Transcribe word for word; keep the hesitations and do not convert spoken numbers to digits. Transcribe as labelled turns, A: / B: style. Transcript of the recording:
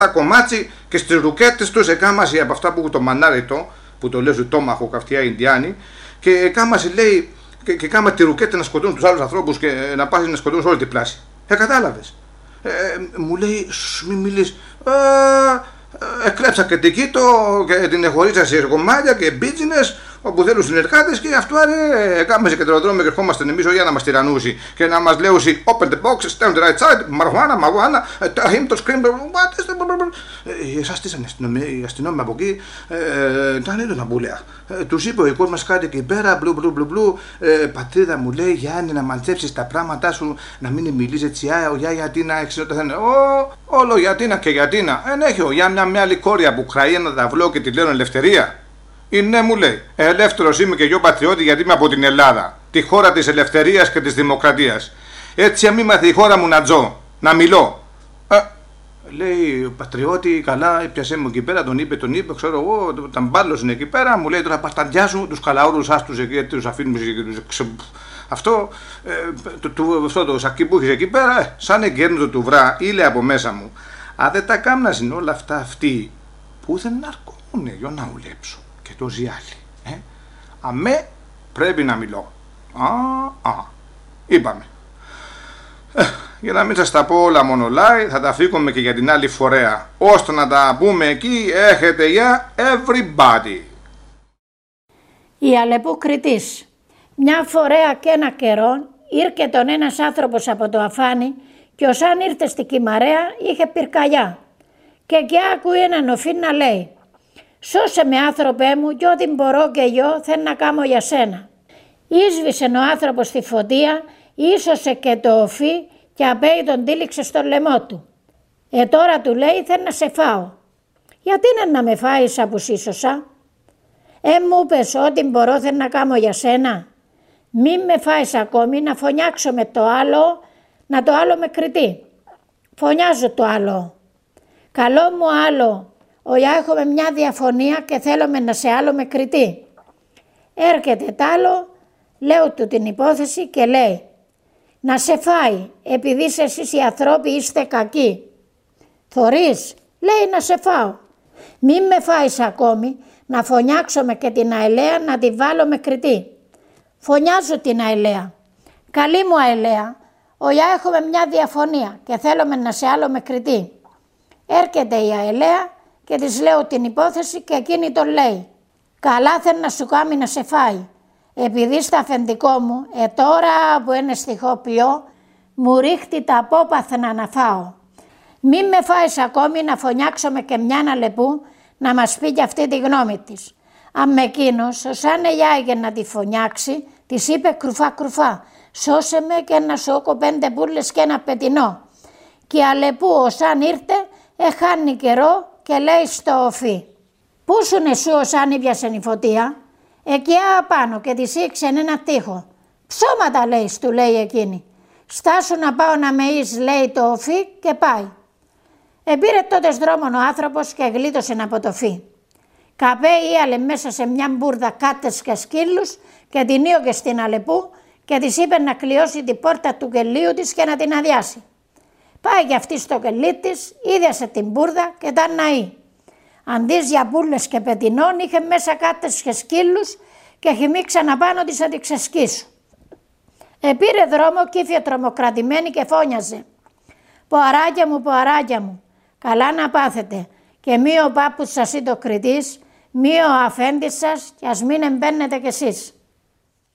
A: κομμάτσι και στις ρουκέτες τους εκάμασε από αυτά που έχουν το μανάριτο, που το λέει τόμαχο καυτιά Ινδιάνοι, και εκάμασε λέει και, και κάμα τη ρουκέτα να σκοτώνουν τους άλλους ανθρώπους και να πας να σκοτώνουν όλη την πλάση. Ε, κατάλαβες. Ε, μου λέει, μη μιλείς, εκλέψα και την Κίτο και την εχωρίσα σε κομμάτια και μπίτζινες όπου θέλουν συνεργάτες και αυτό άρε κάμεσε και το αεροδρόμιο και ερχόμαστε εμείς για να μας τυραννούσει και να μας λέουσει open the box, stand the right side, μαρχουάνα, μαγουάνα, him to scream, what is the... Εσάς στήσανε οι αστυνόμοι από εκεί, ήταν έντονα να μπουλέα. Τους είπε ο οικός μας κάτι εκεί πέρα, μπλου μπλου μπλου μπλου, πατρίδα μου λέει Γιάννη να μαντέψεις τα πράγματά σου, να μην μιλείς έτσι, ο Γιά γιατί να εξαιρετά θα είναι, όλο γιατί να και γιατί να, εν έχει ο Γιά μια άλλη κόρη από Ουκραία να τα βλώ και τη λέω ελευθερία. Ναι, μου λέει, ελεύθερος είμαι και εγώ πατριώτη γιατί είμαι από την Ελλάδα, τη χώρα της ελευθερίας και της δημοκρατίας. Έτσι αμήμαθε η χώρα μου να τζω, να μιλώ. Ε, λέει, πατριώτη, καλά, πιασέ μου εκεί πέρα, τον είπε, τον είπε, ξέρω εγώ, τα μπάλος είναι εκεί πέρα, μου λέει τώρα πασταντιά σου, τους καλαούρους άστους εκεί, γιατί τους αφήνουμε και τους... Αυτό, ε, το, το, αυτό το σακί που έχεις εκεί πέρα, ε, σαν εγκέρνητο του βρά, ήλε από μέσα μου. Αν δεν τα κάμνασαν όλα αυτά αυτοί, που δεν αρκούνε για να ουλέψω. Και το ζιάλι. Ε? Αμέ πρέπει να μιλώ. Α, α. Είπαμε. Ε, για να μην σας τα πω όλα μονολάι, θα τα φύγουμε και για την άλλη φορέα. Ώστε να τα πούμε εκεί, έχετε για everybody.
B: Η Αλεπού Κρητής. Μια φορέα και ένα καιρό ήρθε τον ένας άνθρωπος από το αφάνι και ως αν ήρθε στη Κυμαρέα είχε πυρκαγιά. Και εκεί άκουε έναν οφή να λέει «Σώσε με άνθρωπέ μου και ό,τι μπορώ και εγώ θέλω να κάνω για σένα». Ίσβησε ο άνθρωπος στη φωτία, ίσωσε και το οφή και απέει τον τύλιξε στο λαιμό του. «Ε τώρα» του λέει «θέλω να σε φάω». «Γιατί είναι να με φάεις που σύσωσα?» «Ε μου πες ό,τι μπορώ θέλω να κάνω για σένα». «Μη με φάεις ακόμη να φωνιάξω με το άλλο, να το άλλο με κριτεί». «Φωνιάζω το άλλο». «Καλό μου άλλο, Ωιά έχουμε μια διαφωνία και θέλουμε να σε άλλο με κριτεί». Έρχεται τ' άλλο, λέω του την υπόθεση και λέει «Να σε φάει, επειδή εσείς οι ανθρώποι είστε κακοί». «Θωρείς», λέει «να σε φάω». «Μη με φάεις ακόμη, να φωνιάξουμε και την αελαία να τη βάλω με κριτή». «Φωνιάζω την αελαία». «Καλή μου αελαία, Ωιά έχουμε μια διαφωνία και θέλουμε να σε άλλο με κριτή». Έρχεται η αελαία και της λέω την υπόθεση και εκείνη τον λέει «Καλά θέλει να σου κάνει να σε φάει, επειδή στα αφεντικό μου, ε τώρα που είναι στιχοποιώ, μου ρίχτη τα απόπαθνα να φάω. Μη με φάεις ακόμη να φωνιάξουμε και μια Αλεπού να μας πει και αυτή τη γνώμη της». Αν με εκείνος, σαν ελιάγε να τη φωνιάξει, της είπε κρουφά κρουφά «Σώσε με και ένα σόκο πέντε μπουρλες και ένα πετινό». Και η Αλεπού όσαν ήρθε, εχάνει καιρό και λέει στο οφί «Πού σου εσού όσαν ήπιασεν η φωτία?» «Εκεί απάνω» και της ήξεν ένα τείχο. «Ψώματα» λέει, του λέει εκείνη. «Στάσου να πάω να με εις», λέει το οφί και πάει. Επήρε τότε δρόμον ο άνθρωπος και γλίτωσε από το φύ. Καπέ ίαλε μέσα σε μια μπουρδα κάτες και σκύλους και την ίωγε στην Αλεπού και της είπε να κλειώσει την πόρτα του κελίου της και να την αδειάσει. Πάει κι αυτή στο κελί της, ίδιασε την μπουρδα και τα ναεί. Αντί για μπουρλες και πετινών είχε μέσα κάτες και σκύλους και χυμίξαν απάνω της να την ξεσκίσουν. Επήρε δρόμο κι ήφια τρομοκρατημένη και φώνιαζε «Ποαράκια μου, ποαράκια μου, καλά να πάθετε και μη ο πάπους σας ή το κριτής, μη ο αφέντης σας κι ας μην εμπαίνετε κι εσείς».